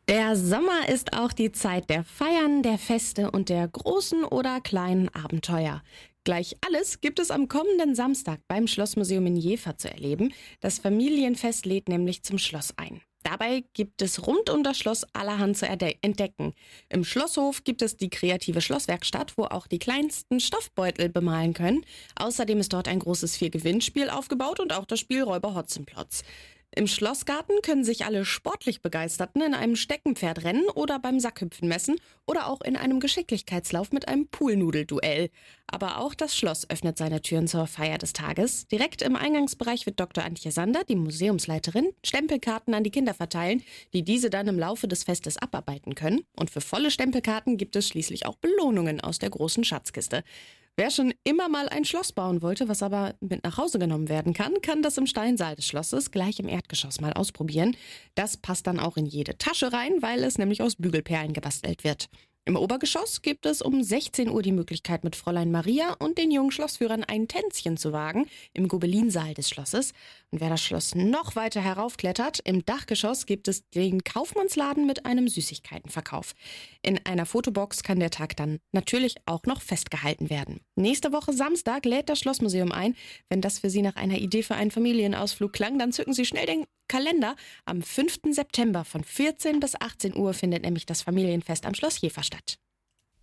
Der Sommer ist auch die Zeit der Feiern, der Feste und der großen oder kleinen Abenteuer. Gleich alles gibt es am kommenden Samstag beim Schlossmuseum in Jever zu erleben. Das Familienfest lädt nämlich zum Schloss ein. Dabei gibt es rund um das Schloss allerhand zu entdecken. Im Schlosshof gibt es die kreative Schlosswerkstatt, wo auch die kleinsten Stoffbeutel bemalen können. Außerdem ist dort ein großes Vier-Gewinnspiel aufgebaut und auch das Spiel Räuber Hotzenplotz. Im Schlossgarten können sich alle sportlich Begeisterten in einem Steckenpferd rennen oder beim Sackhüpfen messen oder auch in einem Geschicklichkeitslauf mit einem Poolnudelduell. Aber auch das Schloss öffnet seine Türen zur Feier des Tages. Direkt im Eingangsbereich wird Dr. Antje Sander, die Museumsleiterin, Stempelkarten an die Kinder verteilen, die diese dann im Laufe des Festes abarbeiten können. Und für volle Stempelkarten gibt es schließlich auch Belohnungen aus der großen Schatzkiste. Wer schon immer mal ein Schloss bauen wollte, was aber mit nach Hause genommen werden kann, kann das im Steinsaal des Schlosses gleich im Erdgeschoss mal ausprobieren. Das passt dann auch in jede Tasche rein, weil es nämlich aus Bügelperlen gebastelt wird. Im Obergeschoss gibt es um 16 Uhr die Möglichkeit, mit Fräulein Maria und den jungen Schlossführern ein Tänzchen zu wagen im Gobelinsaal des Schlosses. Und wer das Schloss noch weiter heraufklettert, im Dachgeschoss gibt es den Kaufmannsladen mit einem Süßigkeitenverkauf. In einer Fotobox kann der Tag dann natürlich auch noch festgehalten werden. Nächste Woche Samstag lädt das Schlossmuseum ein. Wenn das für Sie nach einer Idee für einen Familienausflug klang, dann zücken Sie schnell den Kalender. Am 5. September von 14 bis 18 Uhr findet nämlich das Familienfest am Schloss Jever statt.